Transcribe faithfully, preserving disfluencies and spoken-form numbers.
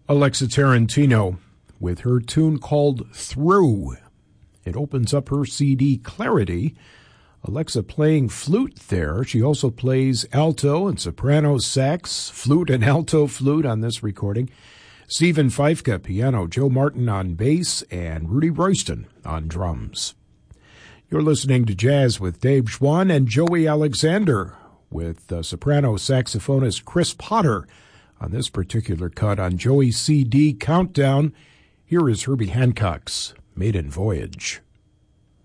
Alexa Tarantino with her tune called Through. It opens up her C D Clarity. Alexa playing flute there. She also plays alto and soprano sax, flute and alto flute on this recording. Stephen Feifke, piano, Joe Martin on bass, and Rudy Royston on drums. You're listening to Jazz with Dave Schwann and Joey Alexander with uh, soprano saxophonist Chris Potter on this particular cut on Joey's C D Countdown. Here is Herbie Hancock's Maiden Voyage.